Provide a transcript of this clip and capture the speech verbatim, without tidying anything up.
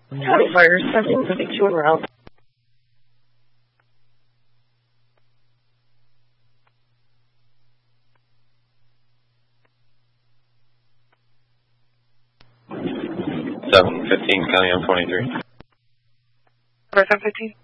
County Fire, seven fifty-two around. seven fifteen, County M twenty-three. seven fifteen.